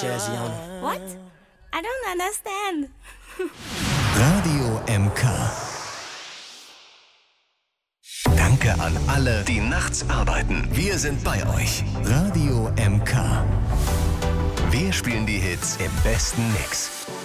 jazzy on. What? I don't understand. Radio MK. Danke an alle, die nachts arbeiten. Wir sind bei euch. Radio MK. Wir spielen die Hits im besten Mix.